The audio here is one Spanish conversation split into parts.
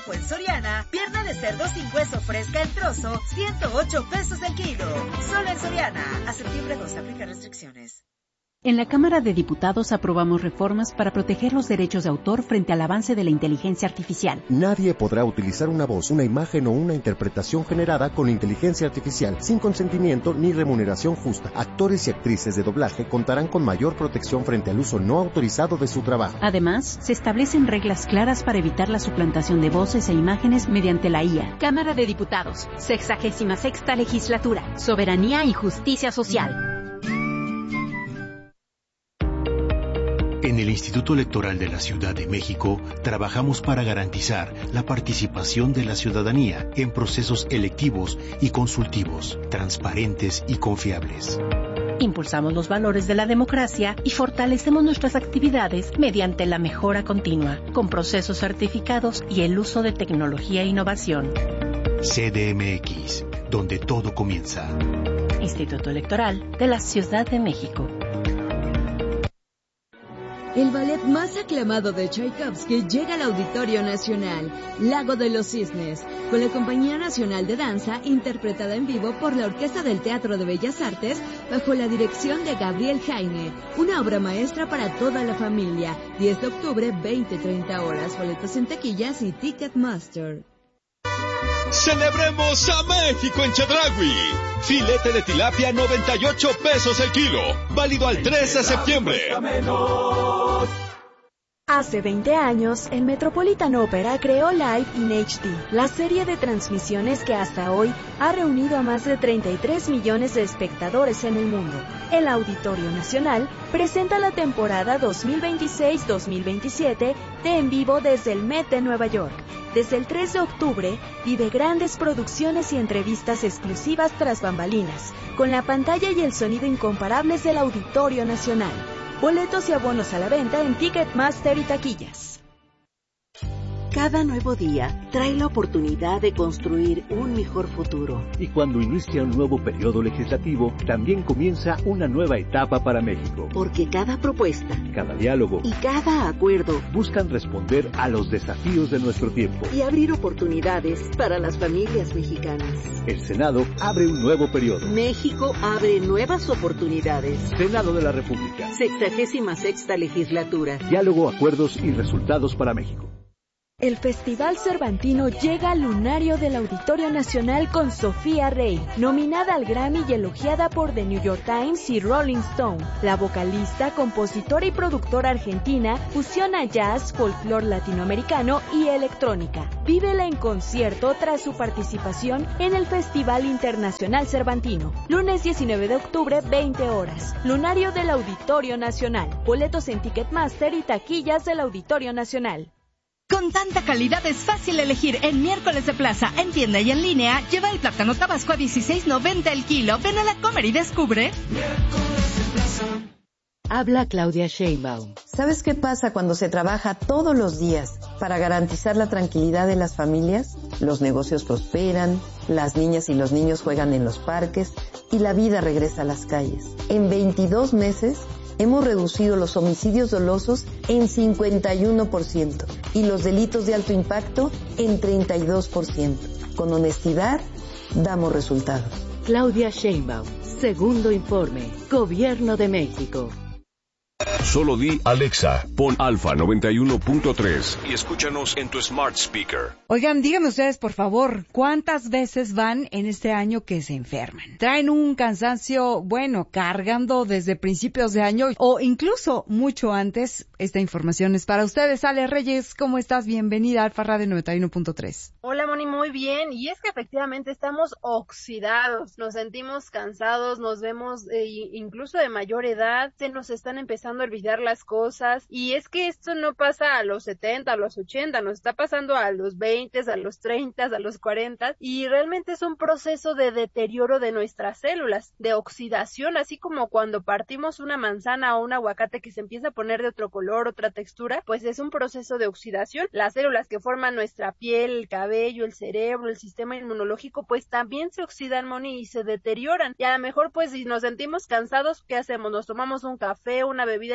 bajo en Soriana, pierna de cerdo sin hueso fresca el trozo, 108 pesos el kilo. Solo en Soriana. A septiembre 2 aplica restricciones. En la Cámara de Diputados aprobamos reformas para proteger los derechos de autor frente al avance de la inteligencia artificial. Nadie podrá utilizar una voz, una imagen o una interpretación generada con inteligencia artificial sin consentimiento ni remuneración justa. Actores y actrices de doblaje contarán con mayor protección frente al uso no autorizado de su trabajo. Además, se establecen reglas claras para evitar la suplantación de voces e imágenes mediante la IA. Cámara de Diputados, 66ª Legislatura, Soberanía y Justicia Social. En el Instituto Electoral de la Ciudad de México, trabajamos para garantizar la participación de la ciudadanía en procesos electivos y consultivos, transparentes y confiables. Impulsamos los valores de la democracia y fortalecemos nuestras actividades mediante la mejora continua, con procesos certificados y el uso de tecnología e innovación. CDMX, donde todo comienza. Instituto Electoral de la Ciudad de México. El ballet más aclamado de Tchaikovsky llega al Auditorio Nacional, Lago de los Cisnes, con la Compañía Nacional de Danza, interpretada en vivo por la Orquesta del Teatro de Bellas Artes, bajo la dirección de Gabriel Jaime. Una obra maestra para toda la familia. 10 de octubre, 20-30 horas. Boletos en taquillas y Ticketmaster. ¡Celebremos a México en Chedraui! Filete de tilapia 98 pesos el kilo. Válido al 3 de septiembre. Hace 20 años, el Metropolitan Opera creó Live in HD, la serie de transmisiones que hasta hoy ha reunido a más de 33 millones de espectadores en el mundo. El Auditorio Nacional presenta la temporada 2026-2027 de En Vivo desde el Met de Nueva York. Desde el 3 de octubre, vive grandes producciones y entrevistas exclusivas tras bambalinas, con la pantalla y el sonido incomparables del Auditorio Nacional. Boletos y abonos a la venta en Ticketmaster y taquillas. Cada nuevo día trae la oportunidad de construir un mejor futuro. Y cuando inicia un nuevo periodo legislativo, también comienza una nueva etapa para México. Porque cada propuesta, cada diálogo y cada acuerdo buscan responder a los desafíos de nuestro tiempo y abrir oportunidades para las familias mexicanas. El Senado abre un nuevo periodo. México abre nuevas oportunidades. Senado de la República. 66ª Legislatura. Diálogo, acuerdos y resultados para México. El Festival Cervantino llega al lunario del Auditorio Nacional con Sofía Rey, nominada al Grammy y elogiada por The New York Times y Rolling Stone. La vocalista, compositora y productora argentina fusiona jazz, folclore latinoamericano y electrónica. Vívela en concierto tras su participación en el Festival Internacional Cervantino. Lunes 19 de octubre, 20 horas. Lunario del Auditorio Nacional. Boletos en Ticketmaster y taquillas del Auditorio Nacional. Con tanta calidad es fácil elegir en Miércoles de Plaza, en tienda y en línea. Lleva el plátano tabasco a $16.90 el kilo. Ven a la Comer y descubre. Miércoles de Plaza. Habla Claudia Sheinbaum. ¿Sabes qué pasa cuando se trabaja todos los días para garantizar la tranquilidad de las familias? Los negocios prosperan, las niñas y los niños juegan en los parques y la vida regresa a las calles. En 22 meses hemos reducido los homicidios dolosos en 51% y los delitos de alto impacto en 32%. Con honestidad, damos resultados. Claudia Sheinbaum, segundo informe, Gobierno de México. Solo di Alexa, pon Alfa 91.3 y escúchanos en tu smart speaker. Oigan, díganme ustedes, por favor, ¿cuántas veces van en este año que se enferman? ¿Traen un cansancio, cargando desde principios de año o incluso mucho antes? Esta información es para ustedes. Ale Reyes, ¿cómo estás? Bienvenida a Alfa Radio 91.3. Hola, Moni, muy bien. Y es que efectivamente estamos oxidados, nos sentimos cansados, nos vemos incluso de mayor edad, se nos están empezando a olvidar las cosas, y es que esto no pasa a los 70, a los 80, nos está pasando a los 20, a los 30, a los 40, y realmente es un proceso de deterioro de nuestras células, de oxidación, así como cuando partimos una manzana o un aguacate que se empieza a poner de otro color, otra textura, pues es un proceso de oxidación. Las células que forman nuestra piel, el cabello, el cerebro, el sistema inmunológico, pues también se oxidan, Moni, y se deterioran, y a lo mejor pues si nos sentimos cansados, ¿qué hacemos? Nos tomamos un café, una bebida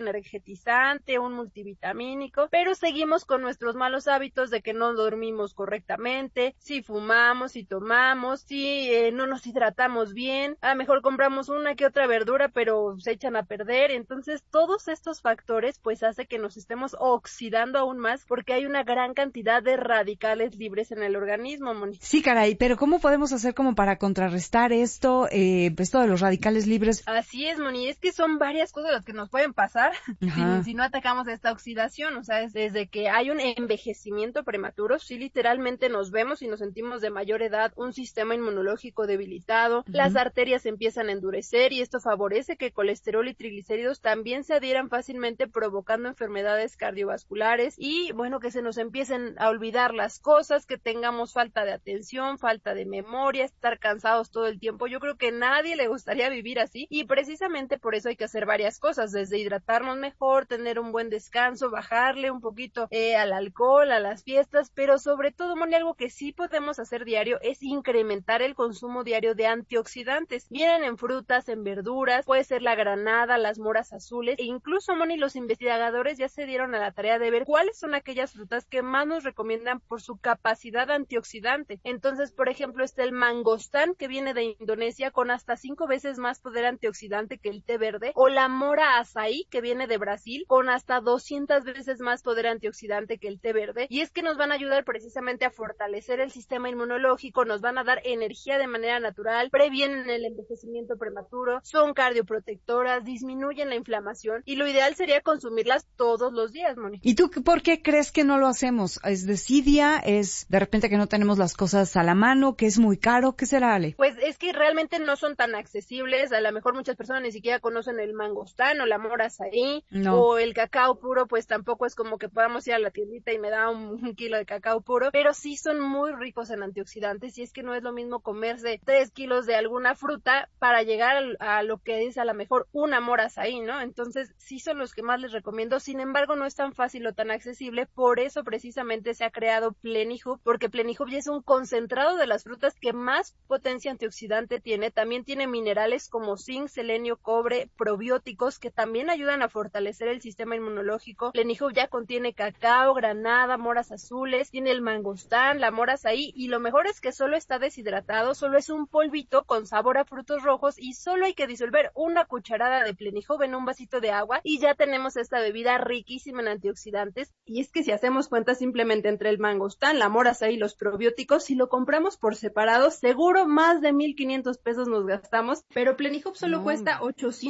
energetizante, un multivitamínico, pero seguimos con nuestros malos hábitos de que no dormimos correctamente, si fumamos, si tomamos, si no nos hidratamos bien, a lo mejor compramos una que otra verdura, pero se echan a perder. Entonces, todos estos factores pues hace que nos estemos oxidando aún más porque hay una gran cantidad de radicales libres en el organismo, Moni. Sí, caray, pero ¿cómo podemos hacer como para contrarrestar esto, esto de los radicales libres? Así es, Moni, es que son varias cosas las que nos pueden pasar si no atacamos esta oxidación, o sea, es desde que hay un envejecimiento prematuro, sí literalmente nos vemos y nos sentimos de mayor edad, un sistema inmunológico debilitado, las arterias empiezan a endurecer y esto favorece que colesterol y triglicéridos también se adhieran fácilmente, provocando enfermedades cardiovasculares y, bueno, que se nos empiecen a olvidar las cosas, que tengamos falta de atención, falta de memoria, estar cansados todo el tiempo. Yo creo que a nadie le gustaría vivir así y precisamente por eso hay que hacer varias cosas, desde hidratarnos mejor, tener un buen descanso, bajarle un poquito al alcohol, a las fiestas, pero sobre todo, Moni, algo que sí podemos hacer diario es incrementar el consumo diario de antioxidantes. Vienen en frutas, en verduras, puede ser la granada, las moras azules e incluso, Moni, los investigadores ya se dieron a la tarea de ver cuáles son aquellas frutas que más nos recomiendan por su capacidad antioxidante. Entonces, por ejemplo, está el mangostán, que viene de Indonesia, con hasta 5 veces más poder antioxidante que el té verde, o la mora azaí, que viene de Brasil, con hasta 200 veces más poder antioxidante que el té verde, y es que nos van a ayudar precisamente a fortalecer el sistema inmunológico, nos van a dar energía de manera natural, previenen el envejecimiento prematuro, son cardioprotectoras, disminuyen la inflamación, y lo ideal sería consumirlas todos los días, Moni. ¿Y tú por qué crees que no lo hacemos? ¿Es desidia? ¿Es de repente que no tenemos las cosas a la mano? ¿Que es muy caro? ¿Qué será, Ale? Pues es que realmente no son tan accesibles, a lo mejor muchas personas ni siquiera conocen el mangostán o la mora azaí, o el cacao puro, pues tampoco es como que podamos ir a la tiendita y me da un kilo de cacao puro, pero sí son muy ricos en antioxidantes y es que no es lo mismo comerse 3 kilos de alguna fruta para llegar a lo que es a lo mejor una mora azaí, ¿no? Entonces sí son los que más les recomiendo, sin embargo no es tan fácil o tan accesible, por eso precisamente se ha creado Plenihub, porque Plenihub ya es un concentrado de las frutas que más potencia antioxidante tiene, también tiene minerales como zinc, selenio, cobre, probióticos que también ayudan a fortalecer el sistema inmunológico. Plenihub ya contiene cacao, granada, moras azules, tiene el mangostán, la mora azaí y lo mejor es que solo está deshidratado, solo es un polvito con sabor a frutos rojos y solo hay que disolver una cucharada de Plenihub en un vasito de agua y ya tenemos esta bebida riquísima en antioxidantes. Y es que si hacemos cuenta simplemente entre el mangostán, la mora azaí y los probióticos, si lo compramos por separado, seguro más de 1,500 pesos nos gastamos, pero Plenihub solo cuesta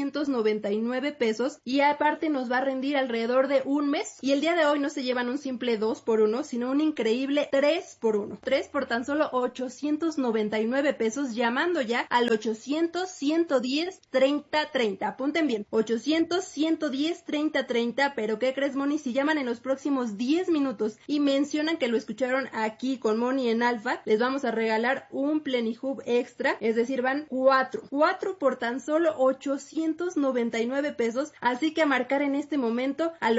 899 pesos y aparte nos va a rendir alrededor de un mes. Y el día de hoy no se llevan un simple 2x1, sino un increíble 3x1. 3 por tan solo 899 pesos, llamando ya al 800-110-3030. Apunten bien, 800-110-3030, pero ¿qué crees, Moni? Si llaman en los próximos 10 minutos y mencionan que lo escucharon aquí con Moni en Alfa, les vamos a regalar un Plenihub extra, es decir, van 4 por tan solo 899 pesos, así que a marcar en este momento al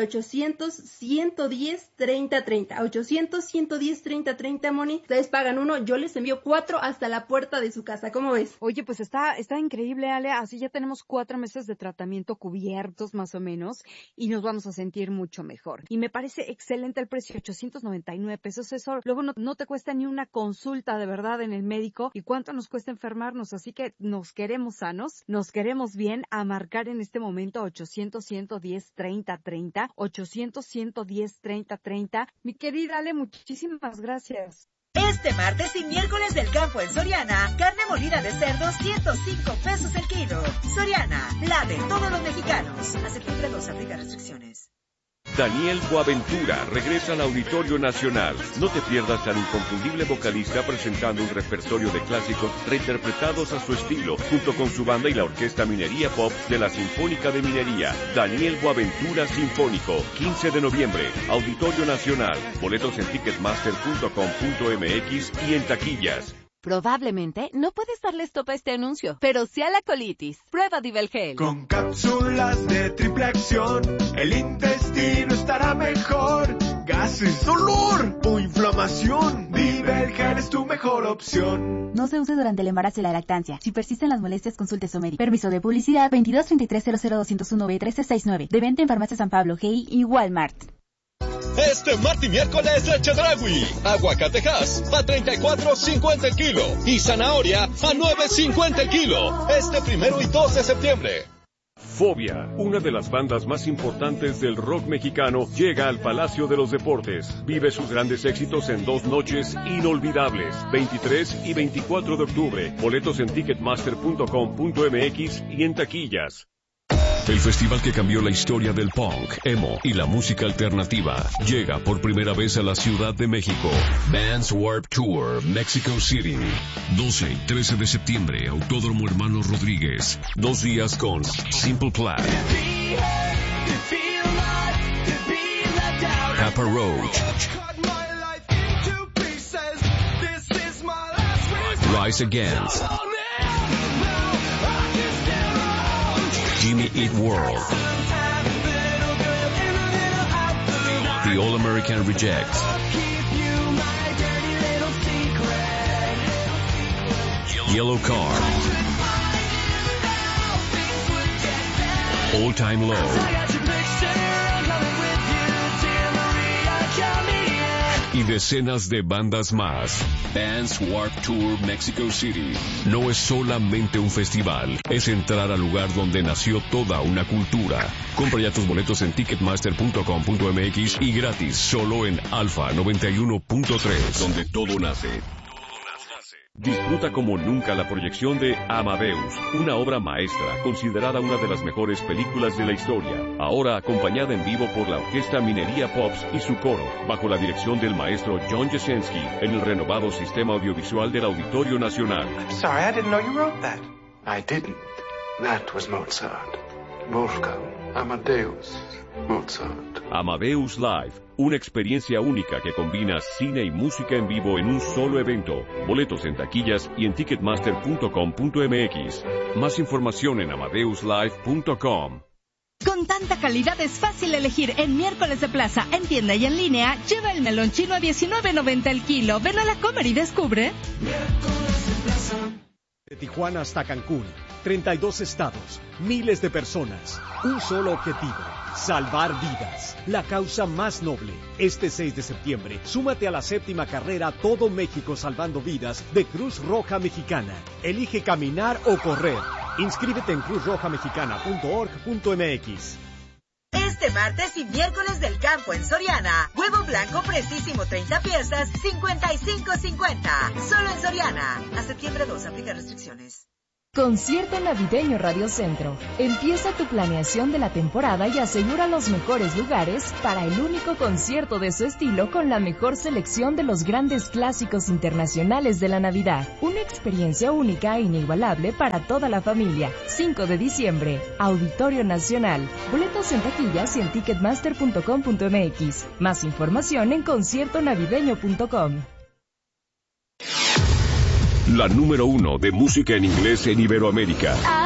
800-110-3030, 800-110-3030, Moni, ustedes pagan uno, yo les envío 4 hasta la puerta de su casa, ¿cómo ves? Oye, pues está increíble, Ale, así ya tenemos 4 meses de tratamiento cubiertos más o menos y nos vamos a sentir mucho mejor. Y me parece excelente el precio, 899 pesos, eso luego no te cuesta ni una consulta de verdad en el médico y cuánto nos cuesta enfermarnos, así que nos queremos sanos, nos queremos bien, a marcar en este momento 800-110-3030, 800-110-3030. Mi querida Ale, muchísimas gracias. Este martes y miércoles del campo en Soriana, carne molida de cerdo 105 pesos el kilo. Soriana, la de todos los mexicanos. A septiembre 2, aplica restricciones. Daniel Boaventura regresa al Auditorio Nacional. No te pierdas al inconfundible vocalista presentando un repertorio de clásicos reinterpretados a su estilo, junto con su banda y la Orquesta Minería Pop de la Sinfónica de Minería. Daniel Boaventura Sinfónico, 15 de noviembre, Auditorio Nacional. Boletos en ticketmaster.com.mx y en taquillas. Probablemente no puedes darle stop a este anuncio, pero sí a la colitis. Prueba Divelgel. Con cápsulas de triple acción, el intestino estará mejor. Gases, dolor o inflamación. Divelgel es tu mejor opción. No se use durante el embarazo y la lactancia. Si persisten las molestias, consulte a su médico. Permiso de publicidad 2233000201B1369. De venta en Farmacia San Pablo, GI y Walmart. Este martes y miércoles de Chedraui. Aguacatejas a 34.50 el kilo y zanahoria a 9.50 el kilo. Este 1 y 2 de septiembre. Fobia, una de las bandas más importantes del rock mexicano, llega al Palacio de los Deportes. Vive sus grandes éxitos en 2 noches inolvidables, 23 y 24 de octubre. Boletos en ticketmaster.com.mx y en taquillas. El festival que cambió la historia del punk, emo y la música alternativa llega por primera vez a la Ciudad de México. Vans Warped Tour, Mexico City. 12 y 13 de septiembre, Autódromo Hermanos Rodríguez. 2 días con Simple Plan, Papa Roach, Rise Against, Jimmy Eat World, The All American Rejects, Yellow Car, All Time Low, y decenas de bandas más. Vans Warped Tour Mexico City no es solamente un festival, es entrar al lugar donde nació toda una cultura. Compra ya tus boletos en ticketmaster.com.mx y gratis solo en Alfa 91.3, donde todo nace. Disfruta como nunca la proyección de Amadeus, una obra maestra considerada una de las mejores películas de la historia, ahora acompañada en vivo por la Orquesta Minería Pops y su coro, bajo la dirección del maestro John Jasinski, en el renovado sistema audiovisual del Auditorio Nacional. I'm sorry, I didn't know you wrote that. I didn't. That was Mozart. Wolfgang Amadeus Mozart. Amadeus Live, una experiencia única que combina cine y música en vivo en un solo evento. Boletos en taquillas y en ticketmaster.com.mx. Más información en amadeuslive.com. Con tanta calidad es fácil elegir en Miércoles de Plaza, en tienda y en línea. Lleva el melón chino a $19.90 el kilo. Ven a la Comer y descubre. Miércoles de Plaza. De Tijuana hasta Cancún, 32 estados, miles de personas, un solo objetivo, salvar vidas, la causa más noble. Este 6 de septiembre, súmate a la 7ª carrera Todo México Salvando Vidas de Cruz Roja Mexicana. Elige caminar o correr. Inscríbete en cruzrojamexicana.org.mx. Este martes y miércoles del campo en Soriana. Huevo blanco precisísimo 30 piezas, 55.50. Solo en Soriana. A septiembre 2, aplica restricciones. Concierto Navideño Radio Centro. Empieza tu planeación de la temporada y asegura los mejores lugares para el único concierto de su estilo con la mejor selección de los grandes clásicos internacionales de la Navidad. Una experiencia única e inigualable para toda la familia. 5 de diciembre, Auditorio Nacional. Boletos en taquillas y en ticketmaster.com.mx. Más información en conciertonavideño.com. La número 1 de música en inglés en Iberoamérica.